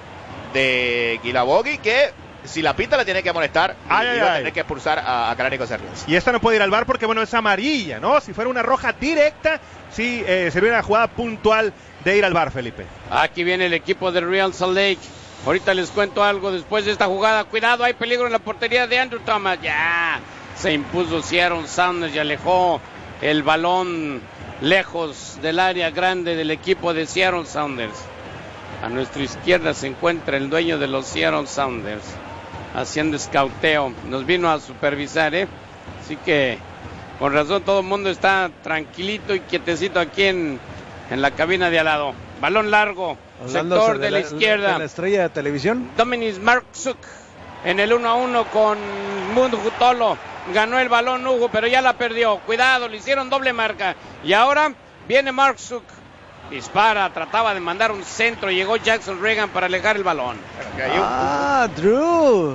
de Guilabogi, que si la pinta la tiene que amonestar ay, y ay, va a ay. tener que expulsar a, a Galani Coserrias. Y esta no puede ir al V A R porque, bueno, es amarilla, ¿no? Si fuera una roja directa, sí eh, sería una jugada puntual de ir al V A R, Felipe. Aquí viene el equipo de Real Salt Lake. Ahorita les cuento algo después de esta jugada. Cuidado, hay peligro en la portería de Andrew Thomas. Ya se impuso Seattle Sounders y alejó el balón lejos del área grande del equipo de Seattle Sounders. A nuestra izquierda se encuentra el dueño de los Seattle Sounders haciendo escauteo. Nos vino a supervisar, ¿eh? Así que con razón todo el mundo está tranquilito y quietecito aquí en, en la cabina de al lado. Balón largo, Hablándose sector de, de la, la izquierda. De la estrella de televisión. Dominic Marksuk en el uno a uno con Mundo Tolo. Ganó el balón Hugo, pero ya la perdió. Cuidado, le hicieron doble marca. Y ahora viene Marksuk. Dispara, trataba de mandar un centro. Llegó Jackson Reagan para alejar el balón. Ah, Drew.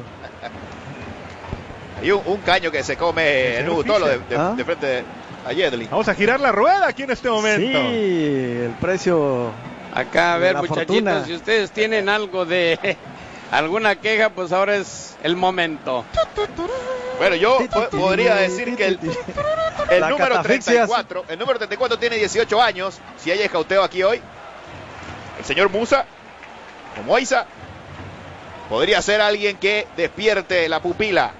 Hay un, un caño que se come en Hugo Tolo de, de, ¿Ah? de frente a Jedlin. Vamos a girar la rueda aquí en este momento. Sí, el precio. Acá, a ver, muchachitos, fortuna. si ustedes tienen algo de alguna queja, pues ahora es el momento. Bueno, yo po- podría decir que el, el La número catafixia. treinta y cuatro, el número treinta y cuatro tiene dieciocho años. Si hay escauteo aquí hoy, el señor Musa o Moisa podría ser alguien que despierte la pupila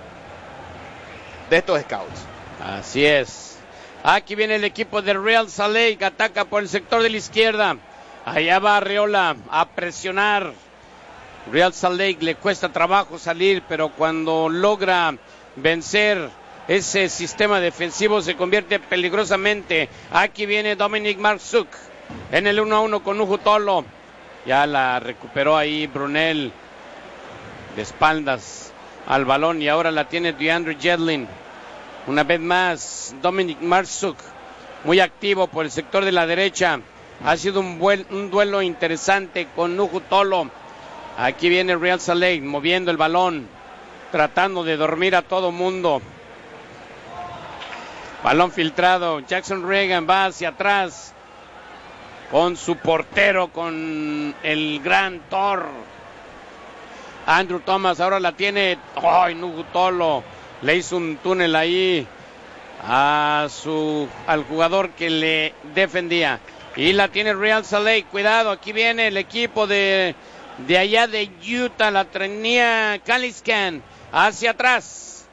de estos scouts. Así es. Aquí viene el equipo de Real Salt Lake, ataca por el sector de la izquierda. Allá va Arreola a presionar. Real Salt Lake le cuesta trabajo salir, pero cuando logra vencer ese sistema defensivo se convierte peligrosamente. Aquí viene Dominic Marksuk en el uno a uno con Hugo Tolo. Ya la recuperó ahí Brunel de espaldas al balón y ahora la tiene DeAndre Jedlin. Una vez más, Dominic Marksuk, muy activo por el sector de la derecha. Ha sido un, buen, un duelo interesante con Hugo Tolo. Aquí viene Real Salt Lake moviendo el balón, tratando de dormir a todo mundo. Balón filtrado. Jackson Reagan va hacia atrás con su portero, con el gran Thor. Andrew Thomas ahora la tiene. ¡Ay, oh, Hugo Tolo! Le hizo un túnel ahí a su, al jugador que le defendía. Y la tiene Real Salt Lake. Cuidado, aquí viene el equipo de, de allá de Utah. La tenía Caliscan hacia atrás.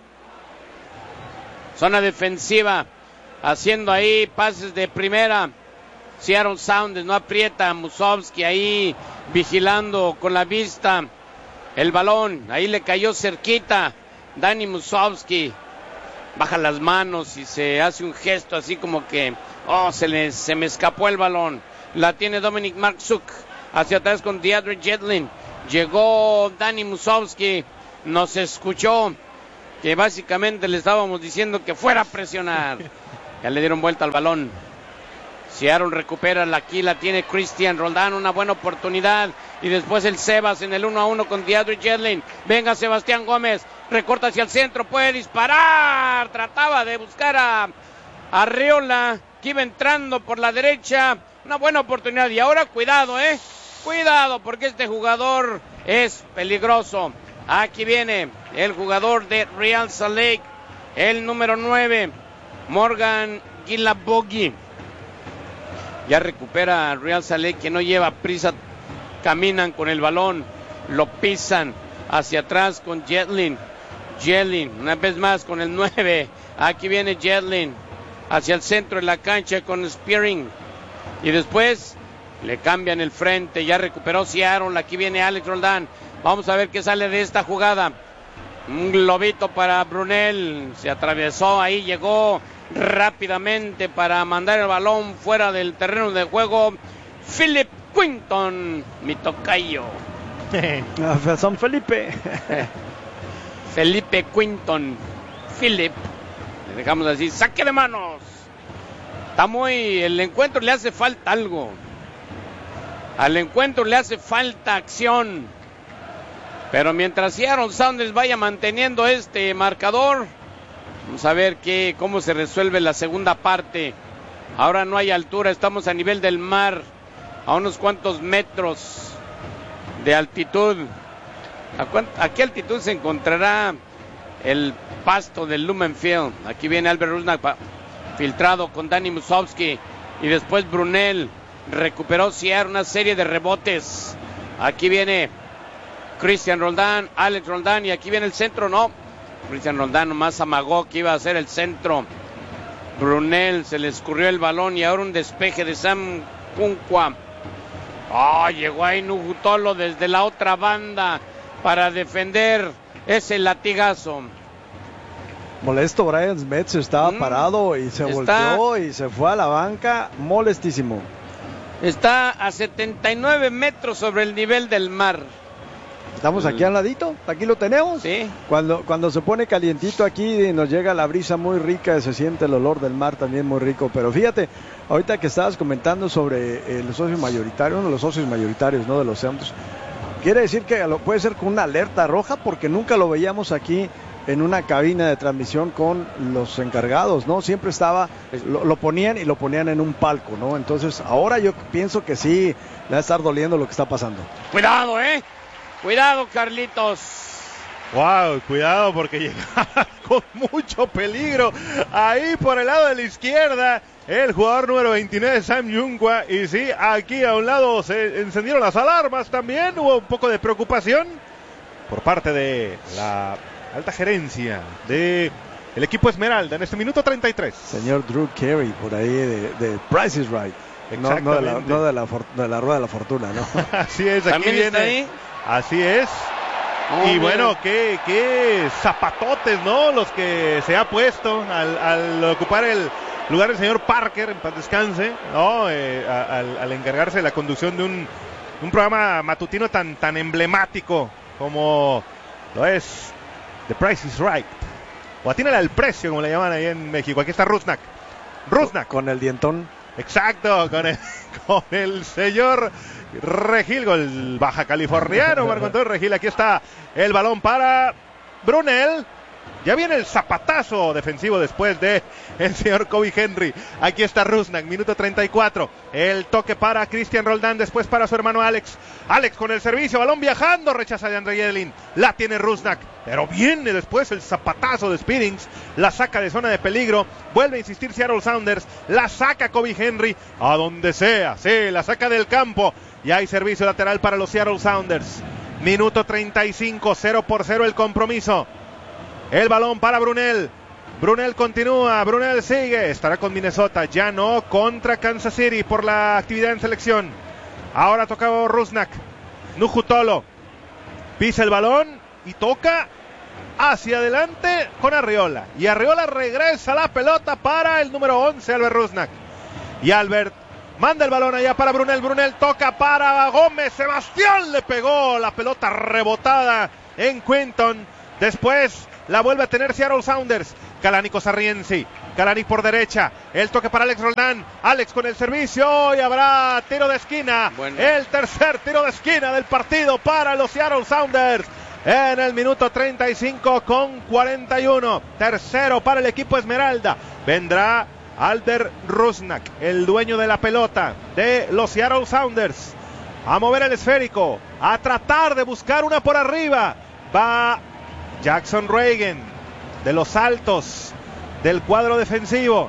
Zona defensiva. Haciendo ahí pases de primera. Seattle Sounders no aprieta. Musovski ahí vigilando con la vista el balón. Ahí le cayó cerquita. Dani Musovski baja las manos y se hace un gesto así como que oh, se, le, se me escapó el balón. La tiene Dominic Marksuk hacia atrás con DeAndre Jedlin. Llegó Dani Musovski, nos escuchó que básicamente le estábamos diciendo que fuera a presionar. Ya le dieron vuelta al balón. Seattle recupera, aquí la tiene Cristian Roldán, una buena oportunidad. Y después el Sebas en el uno a uno con DeAndre Jedlin. Venga Sebastián Gómez, recorta hacia el centro, puede disparar. Trataba de buscar a Arreola, que iba entrando por la derecha. Una buena oportunidad. Y ahora cuidado, eh. Cuidado, porque este jugador es peligroso. Aquí viene el jugador de Real Salt Lake, el número nueve, Morgan Guilabogi. Ya recupera Real Salt Lake, que no lleva prisa. Caminan con el balón, lo pisan hacia atrás con Jedlin. Jedlin, una vez más con el nueve. Aquí viene Jedlin hacia el centro de la cancha con Spearing. Y después le cambian el frente. Ya recuperó Seattle. Aquí viene Alex Roldán. Vamos a ver qué sale de esta jugada. Un globito para Brunel. Se atravesó ahí. Llegó rápidamente para mandar el balón fuera del terreno de juego. Philip Quinton, mi tocayo. San Felipe. Felipe Quinton. Philip. Le dejamos así. Saque de manos. Está muy... El encuentro le hace falta algo. Al encuentro le hace falta acción. Pero mientras Seattle Sounders vaya manteniendo este marcador, vamos a ver qué, cómo se resuelve la segunda parte. Ahora no hay altura, estamos a nivel del mar, a unos cuantos metros de altitud. ¿A, cuánto, a qué altitud se encontrará el pasto del Lumen Field? Aquí viene Albert Rusnak filtrado con Danny Musovski. Y después Brunel recuperó Seattle una serie de rebotes. Aquí viene Christian Roldán, Alex Roldán, y aquí viene el centro, no. Christian Roldán nomás amagó que iba a ser el centro. Brunel, se le escurrió el balón y ahora un despeje de Sam Kunqua. Oh, llegó ahí Nugutolo desde la otra banda para defender ese latigazo. Molesto, Brian Smith estaba mm, parado y se está, volteó y se fue a la banca, molestísimo. Está a setenta y nueve metros sobre el nivel del mar. Estamos aquí al ladito, aquí lo tenemos. Sí. Cuando, cuando se pone calientito aquí nos llega la brisa muy rica, se siente el olor del mar también muy rico. Pero fíjate, ahorita que estabas comentando sobre el socio mayoritario, uno de los socios mayoritarios, ¿no?, de los Sounders, quiere decir que lo, puede ser con una alerta roja, porque nunca lo veíamos aquí en una cabina de transmisión con los encargados, ¿no? Siempre estaba, lo, lo ponían y lo ponían en un palco, ¿no? Entonces ahora yo pienso que sí le va a estar doliendo lo que está pasando. Cuidado, ¿eh? Cuidado, Carlitos. Wow, cuidado porque llegaba con mucho peligro ahí por el lado de la izquierda el jugador número veintinueve, Sam Kunqua. Y sí, aquí a un lado se encendieron las alarmas también. Hubo un poco de preocupación por parte de la alta gerencia de el equipo Esmeralda en este minuto treinta y tres. Señor Drew Carey por ahí de, de Price is Right. No, no, de la, no de, la for, de la rueda de la fortuna, ¿no? Así es, aquí ¿También viene. Está ahí? Así es. Oh, y bueno, qué, qué zapatotes, ¿no? Los que se ha puesto al, al ocupar el lugar del señor Parker, en paz descanse, ¿no? Eh, a, al, al encargarse de la conducción de un, un programa matutino tan, tan emblemático como lo es The Price is Right. O atínale al precio, como le llaman ahí en México. Aquí está Rusnak. Rusnak. Con el dientón. Exacto, con el, con el señor Regil, el baja californiano Marco Antonio Regil. Aquí está el balón para Brunel. Ya viene el zapatazo defensivo después de el señor Kobe Henry. Aquí está Rusnak, minuto treinta y cuatro. El toque para Christian Roldán, después para su hermano Alex. Alex con el servicio, balón viajando, rechaza de Andre Jedlin. La tiene Rusnak, pero viene después el zapatazo de Speedings. La saca de zona de peligro. Vuelve a insistir Seattle Sounders. La saca Kobe Henry a donde sea. Sí, la saca del campo. Y hay servicio lateral para los Seattle Sounders. Minuto treinta y cinco, cero por cero el compromiso. El balón para Brunel. Brunel continúa, Brunel sigue. Estará con Minnesota, ya no contra Kansas City por la actividad en selección. Ahora toca Rusnak. Nugutolo pisa el balón y toca hacia adelante con Arriola. Y Arriola regresa la pelota para el número once, Albert Rusnak. Y Albert manda el balón allá para Brunel. Brunel toca para Gómez. Sebastián le pegó la pelota rebotada en Quinton. Después la vuelve a tener Seattle Sounders. Kalani Sarrienzi. Kalani por derecha. El toque para Alex Roldán. Alex con el servicio. Y habrá tiro de esquina. Bueno. El tercer tiro de esquina del partido para los Seattle Sounders. En el minuto treinta y cinco con cuarenta y uno. Tercero para el equipo Esmeralda. Vendrá Albert Rusnak, el dueño de la pelota de los Seattle Sounders. A mover el esférico. A tratar de buscar una por arriba. Va Jackson Reagan, de los altos del cuadro defensivo.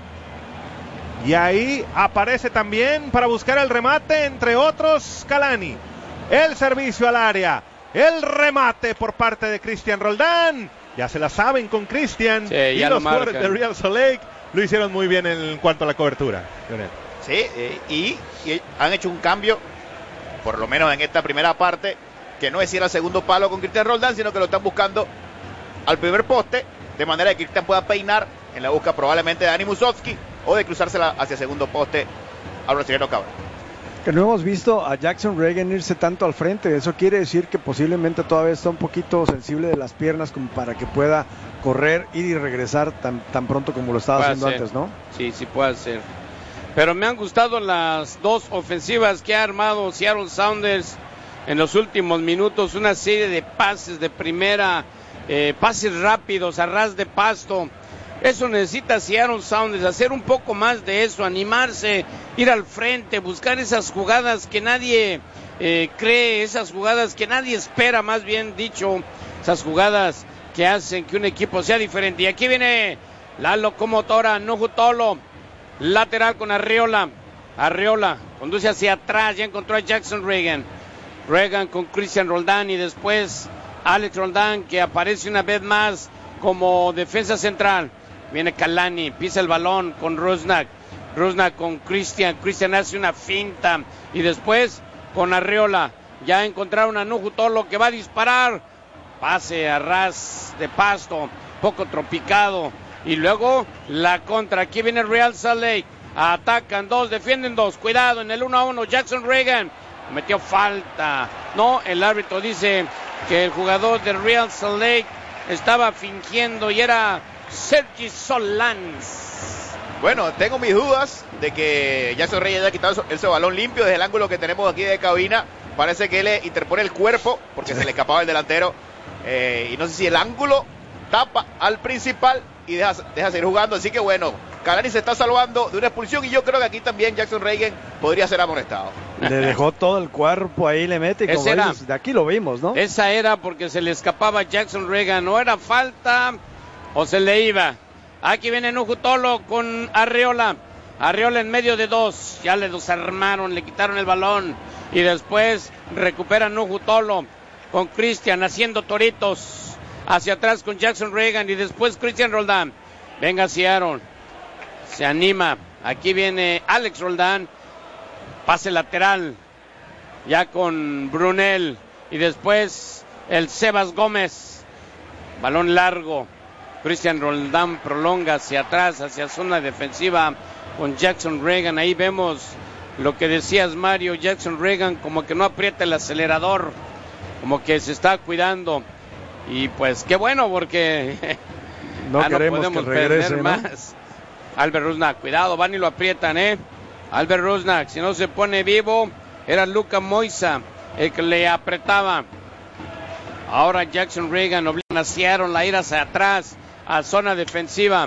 Y ahí aparece también para buscar el remate, entre otros, Kalani. El servicio al área. El remate por parte de Christian Roldán. ya se la saben con Christian, sí, y los jugadores de Real Salt Lake lo hicieron muy bien en cuanto a la cobertura. Sí, eh, y, y han hecho un cambio, por lo menos en esta primera parte, que no es ir al segundo palo con Cristian Roldán, sino que lo están buscando al primer poste, de manera que Cristian pueda peinar en la busca probablemente de Dani Musovski o de cruzársela hacia el segundo poste al brasileño Cabral. Que no hemos visto a Jackson Reagan irse tanto al frente. Eso quiere decir que posiblemente todavía está un poquito sensible de las piernas como para que pueda correr, ir y regresar tan, tan pronto como lo estaba puede haciendo ser. antes, ¿no? Sí, sí puede ser. Pero me han gustado las dos ofensivas que ha armado Seattle Sounders en los últimos minutos. Una serie de pases de primera, eh, pases rápidos a ras de pasto. Eso necesita Seattle Sounders, hacer un poco más de eso, animarse, ir al frente, buscar esas jugadas que nadie eh, cree, esas jugadas que nadie espera, más bien dicho, esas jugadas que hacen que un equipo sea diferente. Y aquí viene la locomotora, Nuhu Tolo, lateral con Arriola. Arriola conduce hacia atrás, ya encontró a Jackson Reagan. Reagan con Christian Roldán y después Alex Roldán, que aparece una vez más como defensa central. Viene Kalani, pisa el balón con Rusnak. Rusnak con Christian. Christian hace una finta. Y después con Arriola. Ya encontraron a Nuhu Tolo que va a disparar. Pase a ras de pasto. Poco tropicado. Y luego la contra. Aquí viene Real Salt Lake. Atacan dos, defienden dos. Cuidado en el uno a uno. Jackson Reagan metió falta. No, el árbitro dice que el jugador de Real Salt Lake estaba fingiendo y era Sergi Solans. Bueno, tengo mis dudas de que Jackson Reagan haya quitado ese balón limpio desde el ángulo que tenemos aquí de cabina. Parece que le interpone el cuerpo porque se le escapaba el delantero. Eh, y no sé si el ángulo tapa al principal y deja, deja seguir jugando. Así que bueno, Kalani se está salvando de una expulsión y yo creo que aquí también Jackson Reagan podría ser amonestado. Le dejó todo el cuerpo ahí, le mete, y como era, dices, de aquí lo vimos, ¿no? Esa era porque se le escapaba Jackson Reagan, no era falta o se le iba. Aquí viene Nuhu Tolo con Arriola. Arriola en medio de dos, ya le desarmaron, le quitaron el balón y después recupera Nuhu Tolo con Christian haciendo toritos hacia atrás con Jackson Reagan y después Christian Roldán. Venga Seattle, se anima. Aquí viene Alex Roldán, pase lateral ya con Brunel y después el Sebas Gómez, balón largo. Christian Roldán prolonga hacia atrás, hacia zona defensiva con Jackson Reagan. Ahí vemos lo que decías, Mario. Jackson Reagan como que no aprieta el acelerador, como que se está cuidando. Y pues qué bueno porque no, ah, no queremos podemos que regrese, perder ¿no? más. Albert Rusnak, cuidado, van y lo aprietan, ¿eh? Albert Rusnak, si no se pone vivo, era Luka Moisa el que le apretaba. Ahora Jackson Reagan obligan a Seattle a ir hacia atrás, a zona defensiva.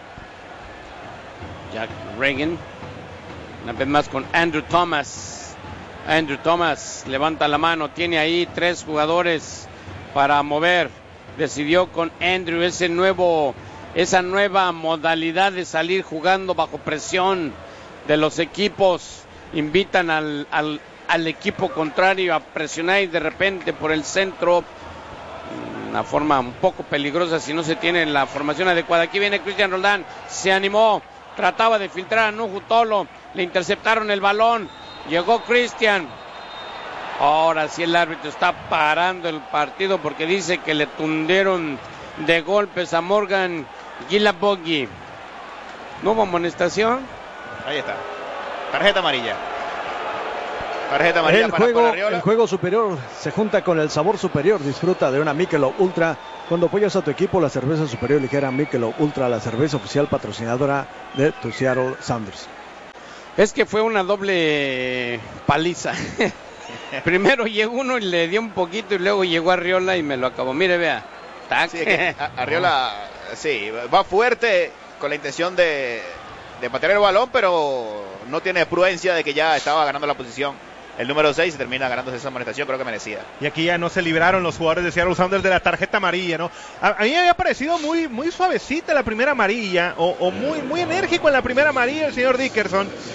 Jack Reagan, una vez más con Andrew Thomas. Andrew Thomas levanta la mano, tiene ahí tres jugadores para mover. Decidió con Andrew ese nuevo, esa nueva modalidad de salir jugando bajo presión de los equipos. Invitan al, al, al equipo contrario a presionar y de repente por el centro, una forma un poco peligrosa si no se tiene la formación adecuada. Aquí viene Christian Roldán, se animó, trataba de filtrar a Nuhu Tolo, le interceptaron el balón, llegó Christian. Ahora sí el árbitro está parando el partido porque dice que le tundieron de golpes a Morgan Guilabogui. ¿No hubo amonestación? Ahí está, tarjeta amarilla. Tarjeta amarilla el para juego, Arriola. el juego superior se junta con el sabor superior. Disfruta de una Michelob Ultra. Cuando apoyas a tu equipo, la cerveza superior ligera Michelob Ultra, la cerveza oficial patrocinadora de tu Seattle Sounders. Es que fue una doble paliza. Primero llegó uno y le dio un poquito y luego llegó Arriola y me lo acabó. Mire, vea. Sí, es que Arriola, sí, va fuerte con la intención de, de patear el balón, pero no tiene prudencia de que ya estaba ganando la posición. El número seis termina ganándose esa amonestación, creo que merecida. Y aquí ya no se libraron los jugadores de Seattle Sounders de la tarjeta amarilla, ¿no? A, a mí me había parecido muy, muy suavecita la primera amarilla, o, o muy, muy enérgico en la primera amarilla el señor Dickerson.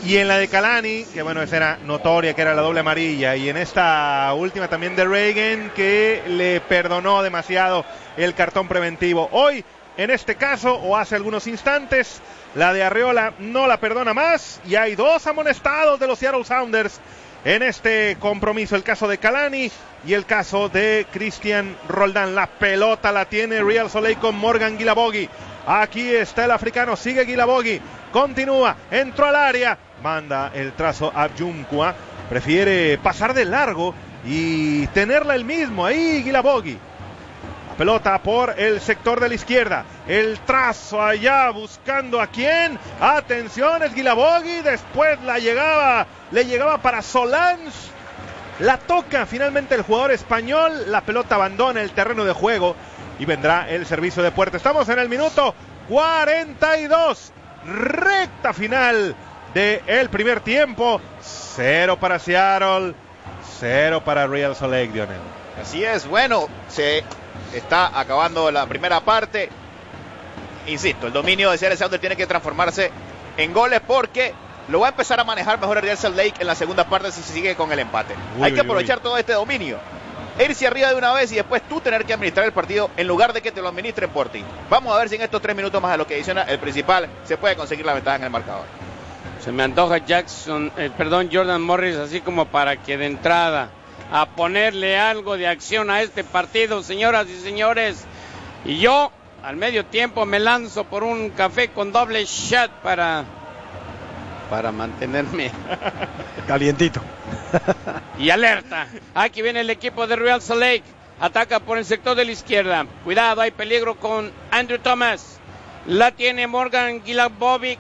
Y en la de Kalani, que bueno, esa era notoria, que era la doble amarilla. Y en esta última también de Reagan, que le perdonó demasiado el cartón preventivo. Hoy, en este caso, o hace algunos instantes, la de Arriola no la perdona más. Y hay dos amonestados de los Seattle Sounders en este compromiso. El caso de Kalani y el caso de Cristian Roldán. La pelota la tiene Real Salt Lake con Morgan Guilabogi. Aquí está el africano, sigue Guilabogi. Continúa, entró al área, manda el trazo a Jumqua, prefiere pasar de largo y tenerla el mismo, ahí Guilabogi. La pelota por el sector de la izquierda, el trazo allá buscando a quién, atención, es Guilabogi, después la llegaba, le llegaba para Solans, la toca finalmente el jugador español, la pelota abandona el terreno de juego y vendrá el servicio de puerta. Estamos en el minuto cuarenta y dos. Recta final del primer tiempo. Cero para Seattle, cero para Real Salt Lake, Lionel. Así es, bueno, se está acabando la primera parte. Insisto, el dominio de Seattle Sounders tiene que transformarse en goles porque lo va a empezar a manejar mejor el Real Salt Lake en la segunda parte si se sigue con el empate. Uy, Hay que aprovechar uy. todo este dominio, irse arriba de una vez y después tú tener que administrar el partido en lugar de que te lo administren por ti. Vamos a ver si en estos tres minutos más de lo que adiciona el principal se puede conseguir la ventaja en el marcador. Se me antoja Jackson, eh, perdón, Jordan Morris, así como para que de entrada a ponerle algo de acción a este partido, señoras y señores. Y yo al medio tiempo me lanzo por un café con doble shot para para mantenerme calientito y alerta. Aquí viene el equipo de Real Salt Lake, ataca por el sector de la izquierda, cuidado, hay peligro con Andrew Thomas, la tiene Morgan Guilabogi,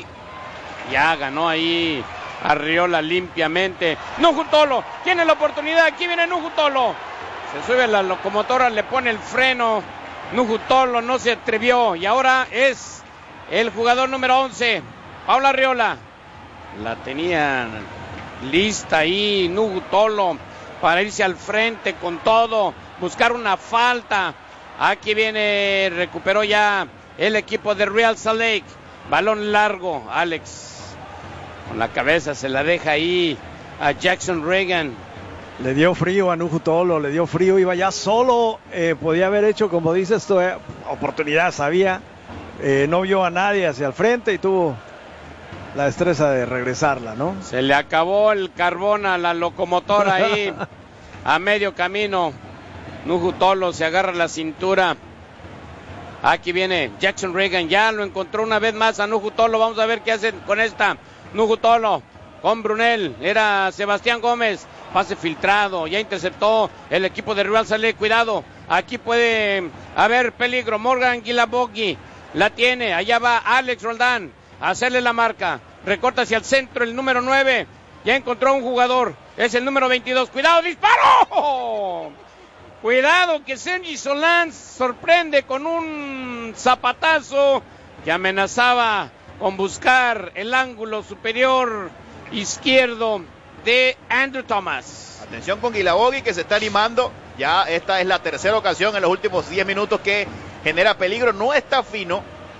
ya ganó ahí Arriola limpiamente. Nuhu Tolo tiene la oportunidad, aquí viene Nuhu Tolo, se sube la locomotora, le pone el freno, Nuhu Tolo no se atrevió y ahora es el jugador número once, Paula Arriola. La tenían lista ahí Nuhu Tolo para irse al frente con todo, buscar una falta. Aquí viene, recuperó ya el equipo de Real Salt Lake. Balón largo, Alex con la cabeza se la deja ahí a Jackson Reagan. Le dio frío a Nuhu Tolo, le dio frío, iba ya solo, eh, podía haber hecho, como dices, esto, eh, oportunidad, sabía, eh, no vio a nadie hacia el frente y tuvo la destreza de regresarla, ¿no? Se le acabó el carbón a la locomotora ahí a medio camino. Nuhu Tolo se agarra la cintura. Aquí viene Jackson Reagan, ya lo encontró una vez más a Nuhu Tolo. Vamos a ver qué hacen con esta. Nuhu Tolo con Brunel, era Sebastián Gómez, pase filtrado, ya interceptó el equipo de Real Salt Lake. Cuidado, aquí puede haber peligro. Morgan Guilabogi la tiene, allá va Alex Roldán a hacerle la marca, recorta hacia el centro el número nueve, ya encontró un jugador, es el número veintidós, cuidado, disparo, cuidado que Sergi Solans sorprende con un zapatazo que amenazaba con buscar el ángulo superior izquierdo de Andrew Thomas. Atención con Guilabogi que se está animando, ya esta es la tercera ocasión en los últimos diez minutos que genera peligro, no está fino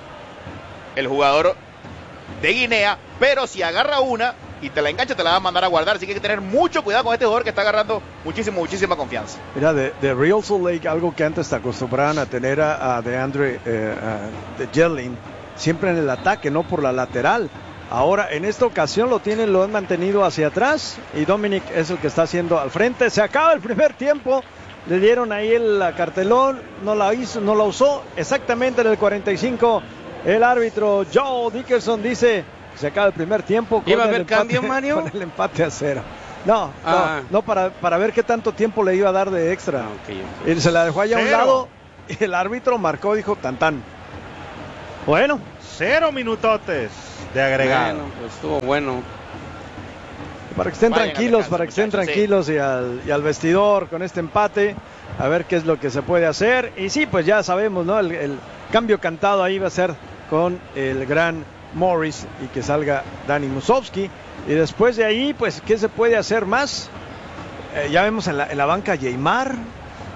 el jugador de Guinea, pero si agarra una y te la engancha te la va a mandar a guardar, así que hay que tener mucho cuidado con este jugador que está agarrando muchísimo, muchísima confianza. Mira, de, de Real Salt Lake, algo que antes te acostumbraban a tener a, a DeAndre eh, a, de Jelling, siempre en el ataque, no por la lateral. Ahora en esta ocasión lo tienen, lo han mantenido hacia atrás y Dominic es el que está haciendo al frente. Se acaba el primer tiempo, le dieron ahí el cartelón, no la hizo, no la usó exactamente en el cuarenta y cinco. El árbitro Joe Dickerson dice se acaba el primer tiempo con, ¿Iba a haber el, empate, cambio, Mario? con el empate a cero. No, ah. no, no para, para ver qué tanto tiempo le iba a dar de extra. Ah, okay, okay. Y se la dejó allá a un Cero. lado y el árbitro marcó, dijo tan tan. Bueno, Cero minutotes de agregado. Bueno, pues estuvo bueno. para que estén Vayan tranquilos, descanso, para que estén muchachos, tranquilos y, al, y al vestidor con este empate, a ver qué es lo que se puede hacer. Y sí, pues ya sabemos, ¿no? El, el cambio cantado ahí va a ser con el gran Morris y que salga Dani Musovski. Y después de ahí, pues, ¿qué se puede hacer más? Eh, ya vemos en la, en la banca a Yeimar,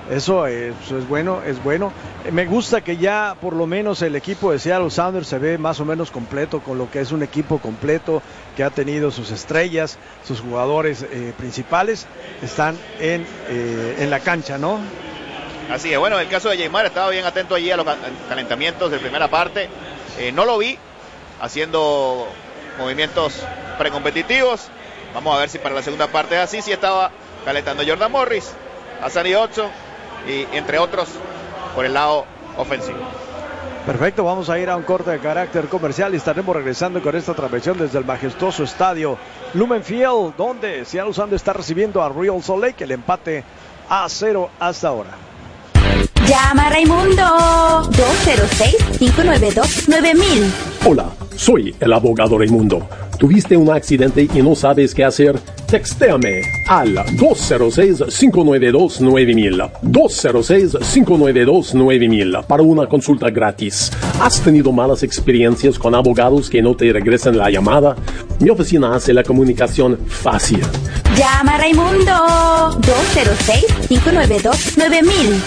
Eso es, eso es bueno, es bueno. Me gusta que ya por lo menos el equipo de Seattle Sounders se ve más o menos completo, con lo que es un equipo completo que ha tenido sus estrellas, sus jugadores eh, principales están en, eh, en la cancha, ¿no? Así es, bueno, en el caso de Jaymar estaba bien atento allí a los calentamientos de primera parte. Eh, no lo vi haciendo movimientos precompetitivos. Vamos a ver si para la segunda parte es así. Sí estaba calentando Jordan Morris, Asani Hudson y entre otros por el lado ofensivo. Perfecto, vamos a ir a un corte de carácter comercial y estaremos regresando con esta transmisión desde el majestuoso estadio Lumen Field, donde Seattle Sounders está recibiendo a Real Salt Lake, el empate a cero hasta ahora. Llama a Raimundo dos cero seis, cinco nueve dos, nueve mil. Hola, soy el abogado Raimundo. ¿Tuviste un accidente y no sabes qué hacer? Textéame al dos cero seis, cinco nueve dos, nueve mil. dos cero seis, cinco nueve dos, nueve mil para una consulta gratis. ¿Has tenido malas experiencias con abogados que no te regresan la llamada? Mi oficina hace la comunicación fácil. Llama a Raimundo dos cero seis, cinco nueve dos, nueve mil.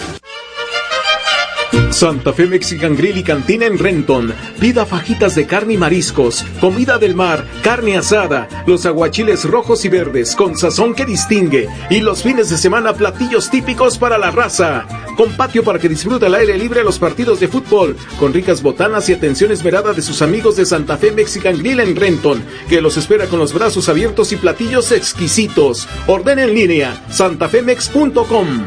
Santa Fe Mexican Grill y Cantina en Renton. Pida fajitas de carne y mariscos, comida del mar, carne asada, los aguachiles rojos y verdes con sazón que distingue, y los fines de semana platillos típicos para la raza. Con patio para que disfrute al aire libre los partidos de fútbol, con ricas botanas y atención esmerada de sus amigos de Santa Fe Mexican Grill en Renton, que los espera con los brazos abiertos y platillos exquisitos. Ordena en línea santafemex punto com.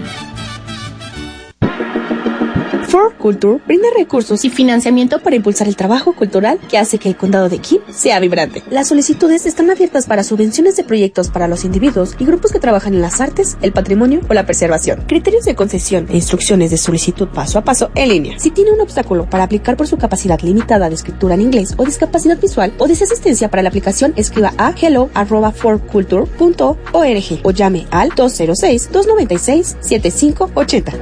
For Culture brinda recursos y financiamiento para impulsar el trabajo cultural que hace que el condado de King sea vibrante. Las solicitudes están abiertas para subvenciones de proyectos para los individuos y grupos que trabajan en las artes, el patrimonio o la preservación. Criterios de concesión e instrucciones de solicitud paso a paso en línea. Si tiene un obstáculo para aplicar por su capacidad limitada de escritura en inglés o discapacidad visual o desea asistencia para la aplicación, escriba a hello arroba for culture punto org o llame al dos cero seis, dos nueve seis, siete cinco ocho cero.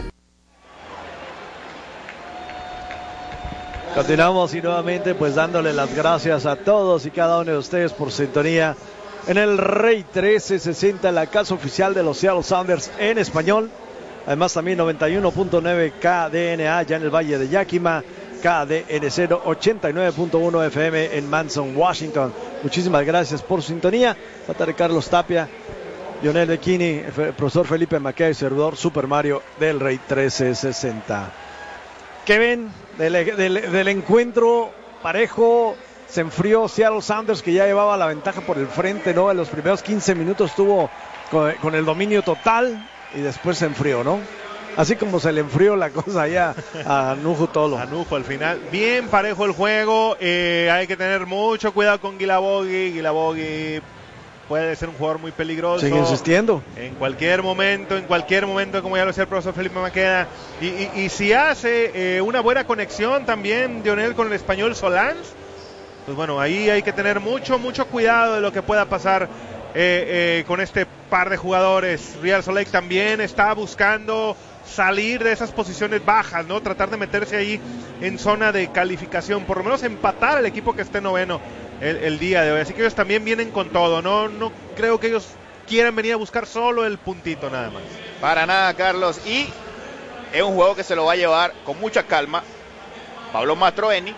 Continuamos y nuevamente pues dándole las gracias a todos y cada uno de ustedes por sintonía en el Rey trece sesenta, la casa oficial de los Seattle Sounders en español. Además también noventa y uno punto nueve K D N A ya en el Valle de Yakima, K D N C ochenta y nueve punto uno F M en Manson, Washington. Muchísimas gracias por su sintonía. Trata de Carlos Tapia, Lionel Bechini, el profesor Felipe Mackay, servidor Super Mario del Rey trece sesenta. ¿Qué ven del, del, del encuentro parejo? Se enfrió Seattle Sounders, que ya llevaba la ventaja por el frente, ¿no? En los primeros quince minutos estuvo con, con el dominio total y después se enfrió, ¿no? Así como se le enfrió la cosa allá a Nuju Tolo. A Nuju al final. Bien parejo el juego. Eh, hay que tener mucho cuidado con Guilabogi. Guilabogi puede ser un jugador muy peligroso. Sigue insistiendo. En cualquier momento, en cualquier momento, como ya lo decía el profesor Felipe Maqueda. Y, y, y si hace eh, una buena conexión también, Dionel, con el español Solans, pues bueno, ahí hay que tener mucho, mucho cuidado de lo que pueda pasar eh, eh, con este par de jugadores. Real Salt Lake también está buscando salir de esas posiciones bajas, ¿no? Tratar de meterse ahí en zona de calificación, por lo menos empatar al equipo que esté noveno el, el día de hoy. Así que ellos también vienen con todo, ¿no? No creo que ellos quieran venir a buscar solo el puntito nada más. Para nada, Carlos. Y es un juego que se lo va a llevar con mucha calma Pablo Mastroeni.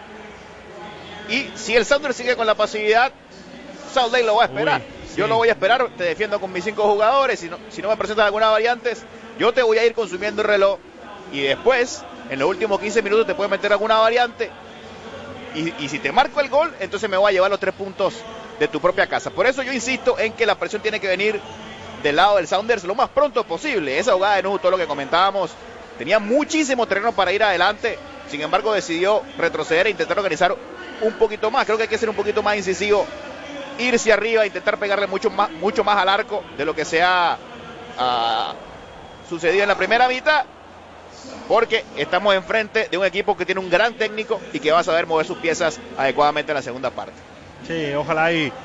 Y si el Sounders sigue con la pasividad, Salt Lake lo va a esperar. Uy, sí. Yo lo voy a esperar, te defiendo con mis cinco jugadores. Si no, si no me presentas alguna variante, yo te voy a ir consumiendo el reloj. Y después, en los últimos quince minutos, te puedes meter alguna variante. Y, y si te marco el gol, entonces me voy a llevar los tres puntos de tu propia casa. Por eso yo insisto en que la presión tiene que venir del lado del Sounders lo más pronto posible. Esa jugada de Nuju, todo lo que comentábamos, tenía muchísimo terreno para ir adelante. Sin embargo, decidió retroceder e intentar organizar un poquito más. Creo que hay que ser un poquito más incisivo, irse arriba, intentar pegarle mucho más, mucho más al arco de lo que se ha uh, sucedido en la primera mitad, porque estamos enfrente de un equipo que tiene un gran técnico y que va a saber mover sus piezas adecuadamente en la segunda parte. Sí, ojalá y